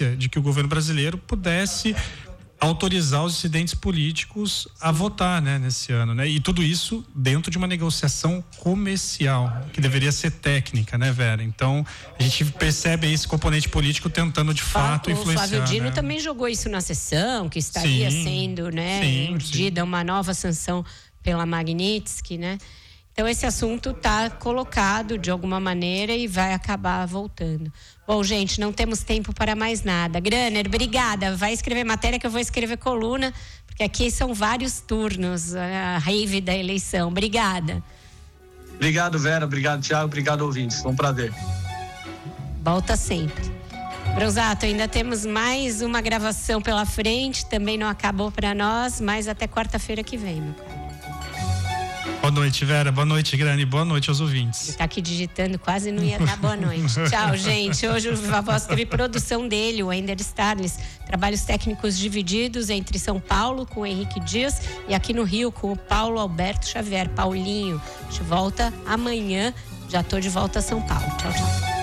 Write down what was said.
urgência de que o governo brasileiro pudesse autorizar os dissidentes políticos a votar, né, nesse ano, né? E tudo isso dentro de uma negociação comercial, que deveria ser técnica, né, Vera? Então, a gente percebe esse componente político tentando de fato influenciar. O Flávio Dino, né? também jogou isso na sessão, que estaria sendo, né, emitida uma nova sanção pela Magnitsky, né? Então, esse assunto está colocado de alguma maneira e vai acabar voltando. Bom, gente, não temos tempo para mais nada. Graner, obrigada. Vai escrever matéria que eu vou escrever coluna, porque aqui são vários turnos, a rave da eleição. Obrigada. Obrigado, Vera. Obrigado, Thiago. Obrigado, ouvintes. Foi um prazer. Volta sempre. Bronzato, ainda temos mais uma gravação pela frente. Também não acabou para nós, mas até quarta-feira que vem, meu cara. Boa noite, Vera. Boa noite, Grani. Boa noite aos ouvintes. Ele tá aqui digitando, quase não ia dar boa noite. Tchau, gente. Hoje o Viva Voz teve produção dele, o Ender Starles. Trabalhos técnicos divididos entre São Paulo com o Henrique Dias e aqui no Rio com o Paulo Alberto Xavier, Paulinho. A gente volta amanhã. Já tô de volta a São Paulo. Tchau, tchau.